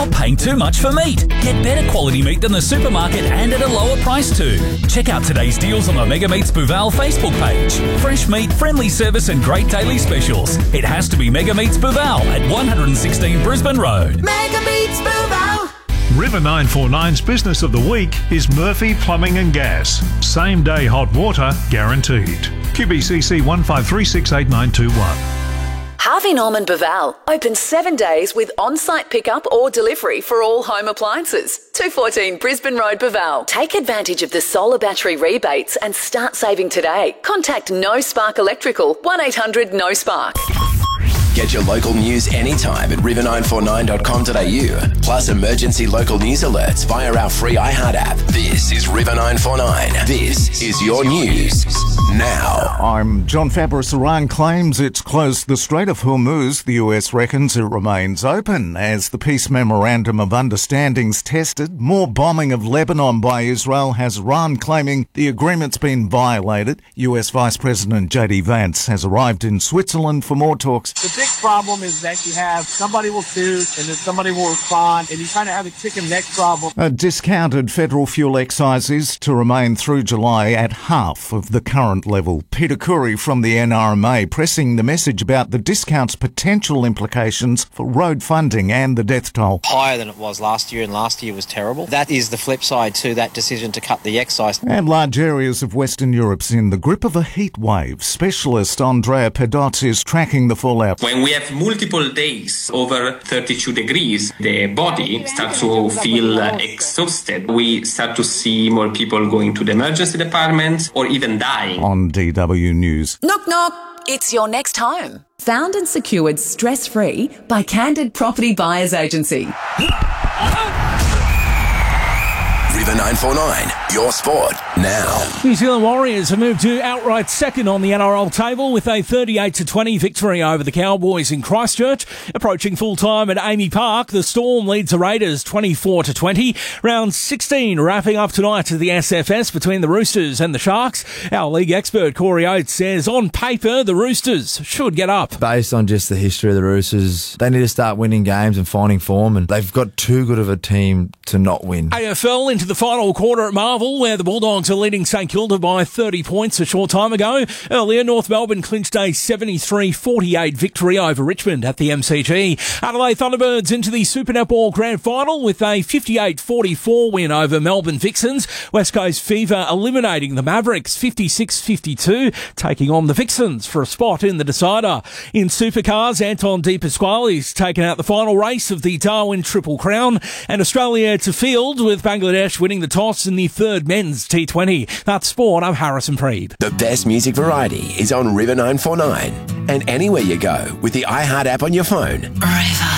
paying too much for meat. Get better quality meat than the supermarket and at a lower price too. Check out today's deals on the Mega Meats Bouval Facebook page. Fresh meat, friendly service and great daily specials. It has to be Mega Meats Bouval at 116 Brisbane Road. Mega Meats Bouval. River 949's Business of the Week is Murphy Plumbing and Gas. Same day hot water guaranteed. QBCC 15368921. Harvey Norman Bouval, open 7 days with on-site pickup or delivery for all home appliances. 214 Brisbane Road, Bouval. Take advantage of the solar battery rebates and start saving today. Contact No Spark Electrical, 1800-NO-SPARK. Get your local news anytime at river949.com.au. Plus emergency local news alerts via our free iHeart app. This is River 949. This is your news now. I'm John Fabris. Iran claims it's closed the Strait of Hormuz. The US reckons it remains open as the peace memorandum of understanding's tested. More bombing of Lebanon by Israel has Iran claiming the agreement's been violated. US Vice President J.D. Vance has arrived in Switzerland for more talks. The big problem is that you have somebody will shoot and then somebody will respond, and you kind of have a chicken neck problem. Discounted federal fuel excise is to remain through July at half of the current level. Peter Curry from the NRMA pressing the message about the discount's potential implications for road funding and the death toll. Higher than it was last year, and last year was terrible. That is the flip side to that decision to cut the excise. And large areas of Western Europe's in the grip of a heat wave. Specialist Andrea Pedot is tracking the fallout. When we have multiple days over 32 degrees, the body starts to feel exhausted. We start to see more people going to the emergency department or even dying. On DW News. Knock, knock. It's your next home. Found and secured stress-free by Candid Property Buyers Agency. River 949, your sport now. New Zealand Warriors have moved to outright second on the NRL table with a 38-20 victory over the Cowboys in Christchurch. Approaching full-time at Amy Park, the Storm leads the Raiders 24-20. Round 16 wrapping up tonight at the SFS between the Roosters and the Sharks. Our league expert Corey Oates says on paper the Roosters should get up. Based on just the history of the Roosters, they need to start winning games and finding form, and they've got too good of a team to not win. AFL into the final quarter at Marvel, where the Bulldogs are leading St Kilda by 30 points a short time ago. Earlier, North Melbourne clinched a 73-48 victory over Richmond at the MCG. Adelaide Thunderbirds into the Super Netball Grand Final with a 58-44 win over Melbourne Vixens. West Coast Fever eliminating the Mavericks 56-52, taking on the Vixens for a spot in the decider. In Supercars, Anton De Pasquale's taken out the final race of the Darwin Triple Crown, and Australia to field with Bangladesh winning the toss in the third men's T20. That's sport. I'm Harrison Preeb. The best music variety is on River 949 and anywhere you go with the iHeart app on your phone. River.